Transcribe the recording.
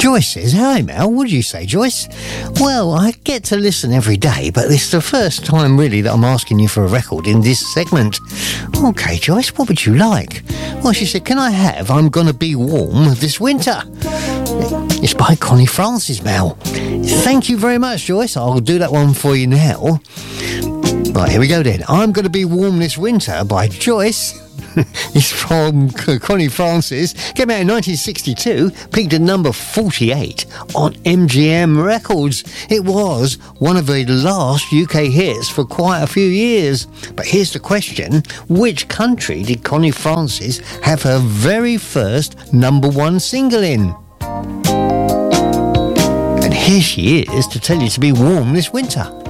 Joyce says, "Hi Mel, what did you say, Joyce?" "Well, I get to listen every day, but it's the first time really that I'm asking you for a record in this segment." "Okay, Joyce, what would you like?" Well, she said, "Can I have I'm Gonna Be Warm This Winter?" It's by Connie Francis, Mel. Thank you very much, Joyce. I'll do that one for you now. Right, here we go then. I'm Gonna Be Warm This Winter by Joyce. It's from Connie Francis. Came out in 1962, peaked at number 48 on MGM Records. It was one of the last UK hits for quite a few years. But here's the question. Which country did Connie Francis have her very first number one single in? And here she is to tell you to be warm this winter.